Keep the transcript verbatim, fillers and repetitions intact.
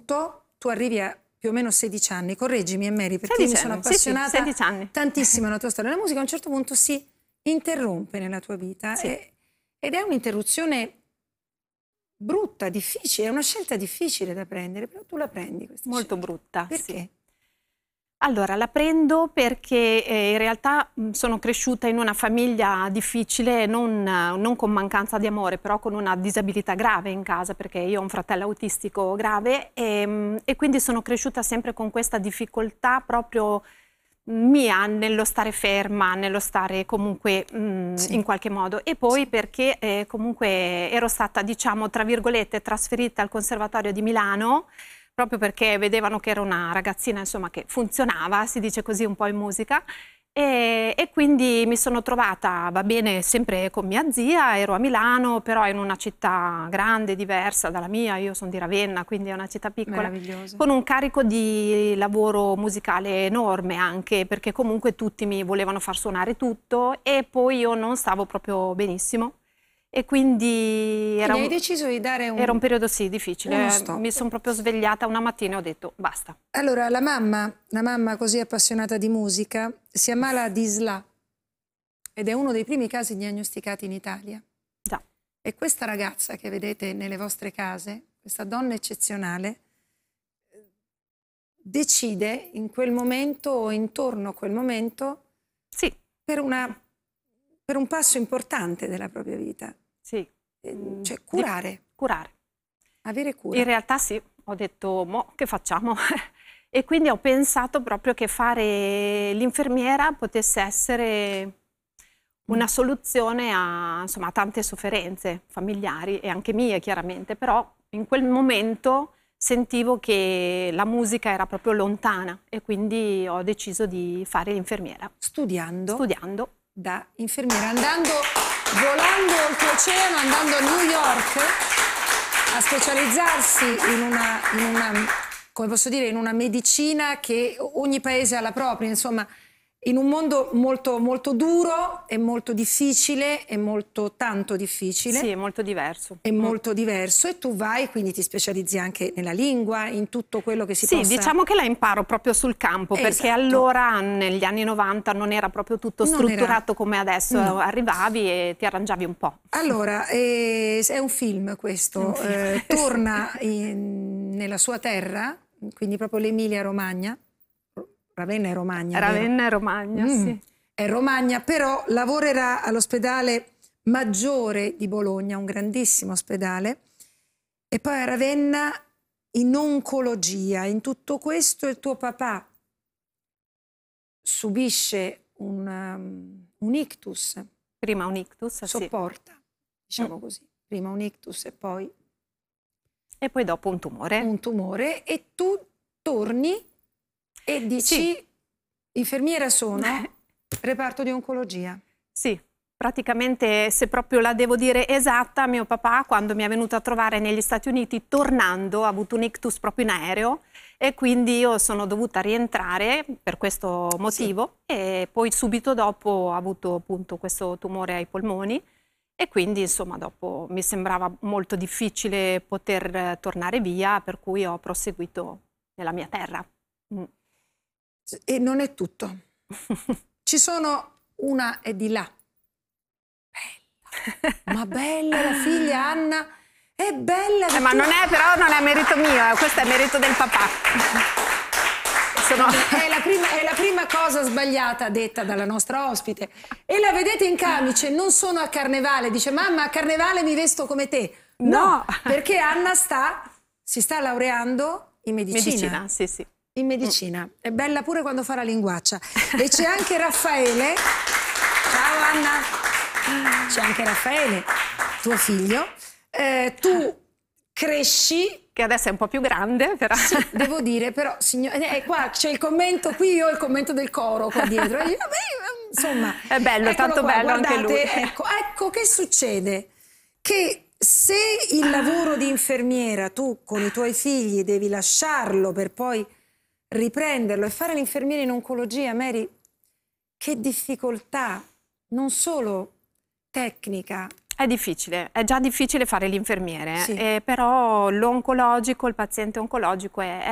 punto tu arrivi a più o meno sedici anni, correggimi Mary, perché io mi sono anni, appassionata sì, sì, sedici anni. tantissimo alla tua storia. La musica a un certo punto si interrompe nella tua vita Sì. e, ed è un'interruzione brutta, difficile, è una scelta difficile da prendere, però tu la prendi questa Molto scelta. brutta, Perché? sì. Allora, la prendo perché eh, in realtà mh, sono cresciuta in una famiglia difficile, non, non con mancanza di amore, però con una disabilità grave in casa, perché io ho un fratello autistico grave e, mh, e quindi sono cresciuta sempre con questa difficoltà proprio mia nello stare ferma, nello stare comunque mh, Sì. in qualche modo. E poi Sì. perché eh, comunque ero stata, diciamo, tra virgolette, trasferita al Conservatorio di Milano, proprio perché vedevano che ero una ragazzina, insomma, che funzionava, si dice così un po' in musica, e, e quindi mi sono trovata, va bene, sempre con mia zia, ero a Milano, però in una città grande, diversa dalla mia, io sono di Ravenna, quindi è una città piccola, Meraviglioso. con un carico di lavoro musicale enorme anche, perché comunque tutti mi volevano far suonare tutto e poi io non stavo proprio benissimo. E quindi era Quindi hai un, deciso di dare un, era un periodo sì uno difficile. stop. Mi sono proprio svegliata una mattina e ho detto basta. Allora, la mamma, la mamma così appassionata di musica, si ammala di S L A ed è uno dei primi casi diagnosticati in Italia. Già. E questa ragazza che vedete nelle vostre case, questa donna eccezionale, decide in quel momento o intorno a quel momento Sì. per, una, per un passo importante della propria vita. Sì. Eh, Cioè curare. Di curare. Avere cura. In realtà sì, ho detto, mo, che facciamo? E quindi ho pensato proprio che fare l'infermiera potesse essere una soluzione a, insomma, a tante sofferenze familiari e anche mie, chiaramente, però in quel momento sentivo che la musica era proprio lontana e quindi ho deciso di fare l'infermiera. Studiando. Studiando. Da infermiera, andando, volando oltreoceano, andando a New York a specializzarsi in una, in una, come posso dire, in una medicina che ogni paese ha la propria, insomma, in un mondo molto, molto duro e molto difficile e molto tanto difficile. Sì, è molto diverso. È Mm. molto diverso e tu vai, quindi ti specializzi anche nella lingua, in tutto quello che si sì, possa... Sì, diciamo che la imparo proprio sul campo, Esatto. perché allora, negli anni novanta, non era proprio tutto Non strutturato era... come adesso. No. Arrivavi e ti arrangiavi un po'. Allora, eh, è un film questo, Un film. eh, torna in, nella sua terra, quindi proprio l'Emilia Romagna, Ravenna è Romagna, Ravenna e Romagna, mm, sì. È Romagna, però lavorerà all'ospedale Maggiore di Bologna, un grandissimo ospedale, e poi a Ravenna in oncologia. In tutto questo il tuo papà subisce un, um, un ictus. Prima un ictus, Sopporta, sì. diciamo Mm. così. Prima un ictus e poi... E poi dopo un tumore. Un tumore e tu torni e dici, Sì. infermiera sono, reparto di oncologia. Sì, praticamente, se proprio la devo dire esatta, mio papà quando mi è venuto a trovare negli Stati Uniti, tornando, ha avuto un ictus proprio in aereo e quindi io sono dovuta rientrare per questo motivo, sì. E poi subito dopo ha avuto appunto questo tumore ai polmoni e quindi insomma dopo mi sembrava molto difficile poter tornare via, per cui ho proseguito nella mia terra. Mm. E non è tutto. Ci sono una è di là. Bella, ma bella la figlia Anna, è bella. Eh, ma non è, però non è merito mio, eh, questo è merito del papà. Sono... È, la prima, è la prima cosa sbagliata detta dalla nostra ospite. E la vedete in camice, non sono a carnevale, dice mamma a carnevale mi vesto come te. No, no. Perché Anna sta, si sta laureando in medicina. Medicina, sì, sì. In medicina. È bella pure quando fa la linguaccia. E c'è anche Raffaele. Ciao Anna. C'è anche Raffaele, tuo figlio. Eh, tu cresci. Che adesso è un po' più grande, però. Sì, devo dire, però, signore, eh, qua c'è il commento, qui io ho il commento del coro qua dietro. E io, beh, insomma, è bello, tanto qua, bello guardate, anche lui. Ecco, ecco che succede. Che se il lavoro di infermiera tu con i tuoi figli devi lasciarlo per poi riprenderlo e fare l'infermiera in oncologia, Mary, che difficoltà, non solo tecnica, È difficile, è già difficile fare l'infermiere, Sì. eh, però l'oncologico, il paziente oncologico è,